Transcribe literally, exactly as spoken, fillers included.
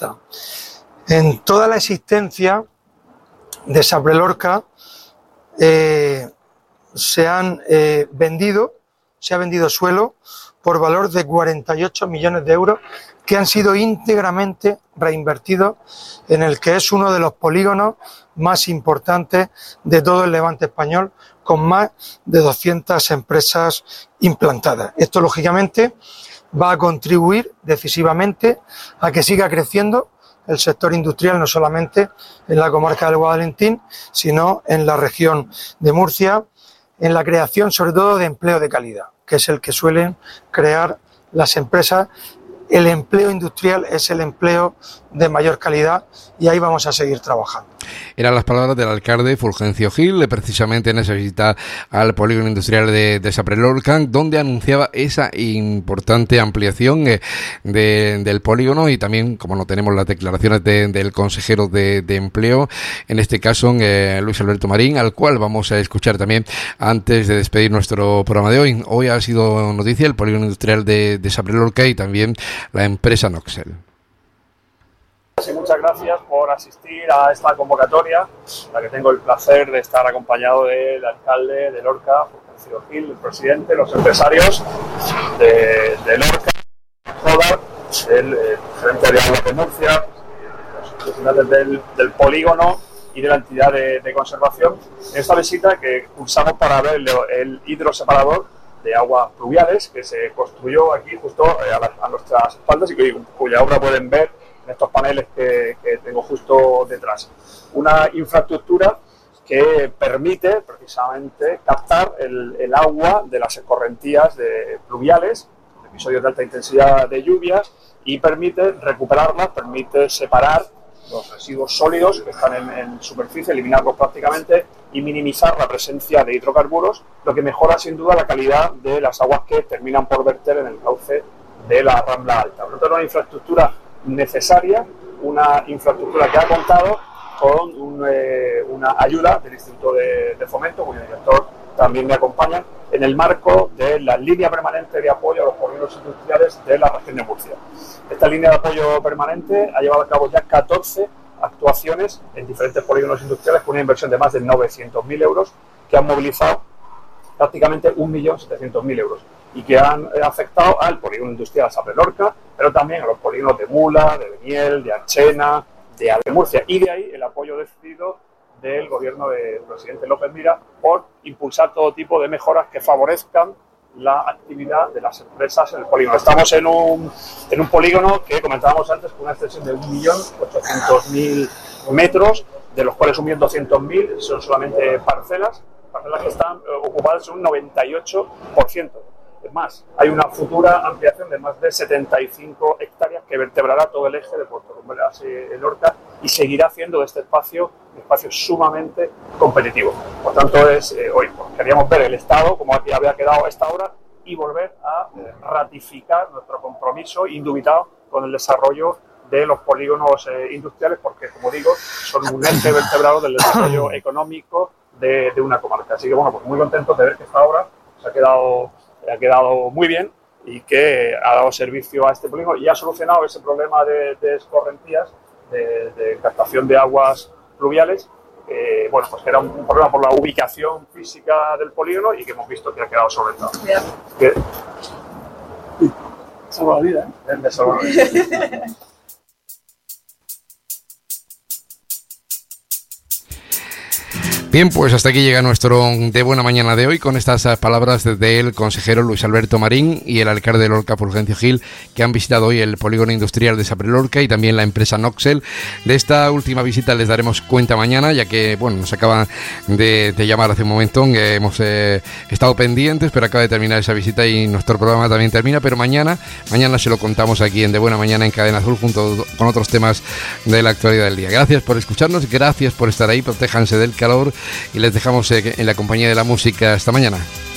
alta. En toda la existencia de Saprelorca eh, se han eh, vendido, se ha vendido suelo por valor de cuarenta y ocho millones de euros que han sido íntegramente reinvertidos en el que es uno de los polígonos más importantes de todo el Levante español, con más de doscientas empresas implantadas. Esto, lógicamente, va a contribuir decisivamente a que siga creciendo el sector industrial, no solamente en la comarca del Guadalentín, sino en la región de Murcia, en la creación sobre todo de empleo de calidad, que es el que suelen crear las empresas. El empleo industrial es el empleo de mayor calidad y ahí vamos a seguir trabajando. Eran las palabras del alcalde Fulgencio Gil, precisamente en esa visita al polígono industrial de, de Saprelorca, donde anunciaba esa importante ampliación eh, de, del polígono, y también, como no tenemos las declaraciones de, del consejero de, de empleo, en este caso eh, Luis Alberto Marín, al cual vamos a escuchar también antes de despedir nuestro programa de hoy. Hoy ha sido noticia el polígono industrial de, de Saprelorca y también la empresa Noxel. Y muchas gracias por asistir a esta convocatoria, en la que tengo el placer de estar acompañado del alcalde de Lorca, Fulgencio Gil, el presidente, los empresarios de, de Lorca, Jodar, el, el gerente de Aguas de Murcia, los representantes del, del polígono y de la entidad de, de conservación, en esta visita que cursamos para ver el, el hidroseparador de aguas pluviales que se construyó aquí justo a, la, a nuestras espaldas y que, cuya obra pueden ver en estos paneles que, que tengo justo detrás. Una infraestructura que permite precisamente captar el, el agua de las escorrentías de pluviales, episodios de alta intensidad de lluvias, y permite recuperarlas, permite separar los residuos sólidos que están en, en superficie, eliminarlos prácticamente y minimizar la presencia de hidrocarburos, lo que mejora sin duda la calidad de las aguas que terminan por verter en el cauce de la Rambla Alta. Por lo tanto, una infraestructura necesaria, una infraestructura que ha contado con un, eh, una ayuda del Instituto de, de Fomento, cuyo director también me acompaña, en el marco de la línea permanente de apoyo a los polígonos industriales de la región de Murcia. Esta línea de apoyo permanente ha llevado a cabo ya catorce actuaciones en diferentes polígonos industriales con una inversión de más de novecientos mil euros que han movilizado prácticamente un millón setecientos mil euros y que han afectado al polígono industrial Saprelorca, pero también a los polígonos de Mula, de Beniel, de Archena, de Alde Murcia, y de ahí el apoyo decidido del gobierno del presidente López Mira por impulsar todo tipo de mejoras que favorezcan la actividad de las empresas en el polígono. Estamos en un, en un polígono que comentábamos antes con una extensión de un millón ochocientos mil metros, de los cuales un millón doscientos mil son solamente parcelas, parcelas que están eh, ocupadas en un noventa y ocho por ciento. Es más, hay una futura ampliación de más de setenta y cinco hectáreas que vertebrará todo el eje de Puerto Lumbreras y Lorca y seguirá haciendo de este espacio un espacio sumamente competitivo. Por tanto, es, eh, hoy pues, queríamos ver el estado, como aquí había quedado a esta hora, y volver a eh, ratificar nuestro compromiso indubitado con el desarrollo de los polígonos eh, industriales, porque, como digo, son un eje vertebrador del desarrollo económico de, de una comarca. Así que, bueno, pues muy contentos de ver que esta obra se ha quedado... ha quedado muy bien y que ha dado servicio a este polígono y ha solucionado ese problema de, de escorrentías, de, de captación de aguas pluviales, que, bueno, pues que era un, un problema por la ubicación física del polígono y que hemos visto que ha quedado solventado. Que... Salva la vida, ¿eh? Me salva la vida. Bien, pues hasta aquí llega nuestro De Buena Mañana de hoy con estas palabras del consejero Luis Alberto Marín y el alcalde de Lorca, Fulgencio Gil, que han visitado hoy el polígono industrial de Saprelorca y también la empresa Noxel. De esta última visita les daremos cuenta mañana, ya que, bueno, nos acaban de, de llamar hace un momento, que hemos eh, estado pendientes, pero acaba de terminar esa visita y nuestro programa también termina, pero mañana, mañana se lo contamos aquí en De Buena Mañana en Cadena Azul junto con otros temas de la actualidad del día. Gracias por escucharnos, gracias por estar ahí, protéjanse del calor y les dejamos en la compañía de la música esta mañana.